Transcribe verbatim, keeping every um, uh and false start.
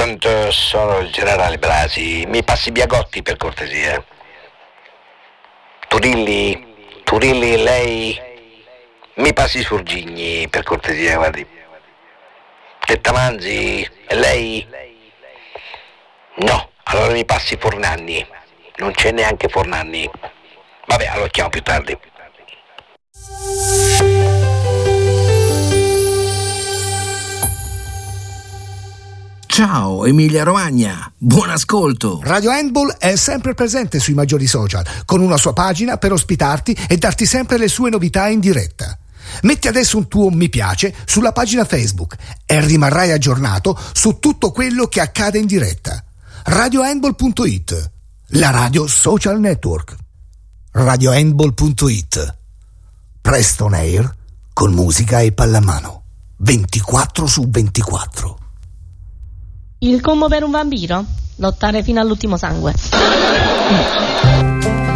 Pronto, sono il generale Brasi. Mi passi Biagotti per cortesia? Turilli, Turilli, lei? Mi passi Surgigni per cortesia, guardi. Tettamanzi, e lei? No, allora mi passi Fornanni. Non c'è neanche Fornanni. Vabbè, allora chiamo più tardi. Ciao Emilia Romagna, buon ascolto. Radio Handball è sempre presente sui maggiori social, con una sua pagina per ospitarti e darti sempre le sue novità in diretta. Metti adesso un tuo mi piace sulla pagina Facebook e rimarrai aggiornato su tutto quello che accade in diretta. radio handball punto it, la radio social network. radio handball punto it. Presto on air con musica e pallamano. ventiquattro su ventiquattro. Il combo per un vampiro? Lottare fino all'ultimo sangue.